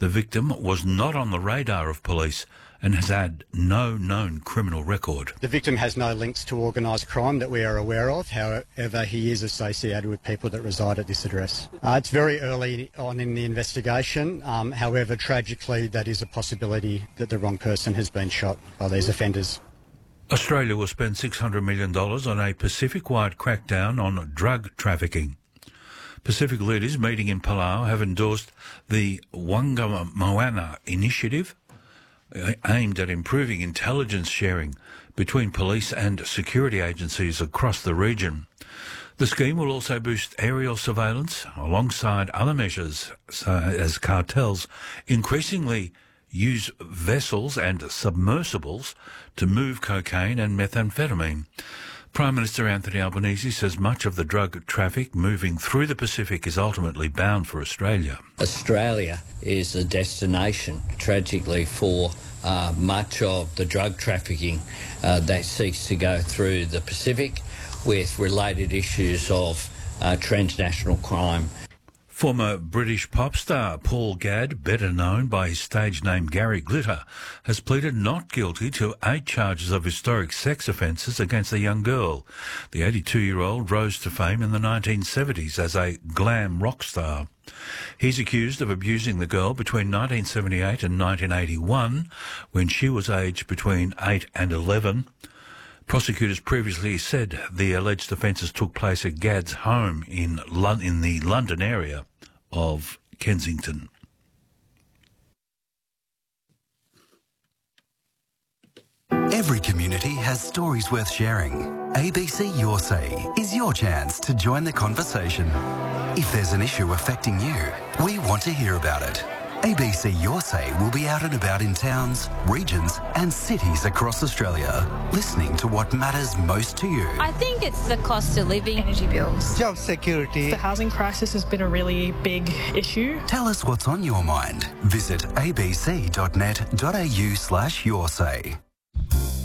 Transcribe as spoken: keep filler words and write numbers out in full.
The victim was not on the radar of police and has had no known criminal record. The victim has no links to organised crime that we are aware of. However, he is associated with people that reside at this address. Uh, it's very early on in the investigation. Um, however, tragically, that is a possibility that the wrong person has been shot by these offenders. Australia will spend six hundred million dollars on a Pacific-wide crackdown on drug trafficking. Pacific leaders meeting in Palau have endorsed the Wangamoana initiative, aimed at improving intelligence sharing between police and security agencies across the region. The scheme will also boost aerial surveillance alongside other measures so as cartels increasingly use vessels and submersibles to move cocaine and methamphetamine. Prime Minister Anthony Albanese says much of the drug traffic moving through the Pacific is ultimately bound for Australia. Australia is a destination, tragically, for uh, much of the drug trafficking uh, that seeks to go through the Pacific, with related issues of uh, transnational crime. Former British pop star Paul Gadd, better known by his stage name Gary Glitter, has pleaded not guilty to eight charges of historic sex offences against a young girl. The eighty-two-year-old rose to fame in the nineteen seventies as a glam rock star. He's accused of abusing the girl between nineteen seventy-eight and nineteen eighty-one, when she was aged between eight and eleven. Prosecutors previously said the alleged offences took place at Gadd's home in Lon- in the London area of Kensington. Every community has stories worth sharing. A B C Your Say is your chance to join the conversation. If there's an issue affecting you, we want to hear about it. A B C Your Say will be out and about in towns, regions and cities across Australia, listening to what matters most to you. I think it's the cost of living, energy bills, job security. The housing crisis has been a really big issue. Tell us what's on your mind. Visit abc dot net dot a u slash your say.